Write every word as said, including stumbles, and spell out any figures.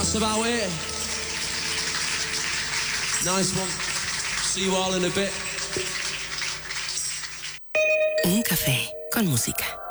that's about it. Nice one. See you all in a bit. Un caffè con musica.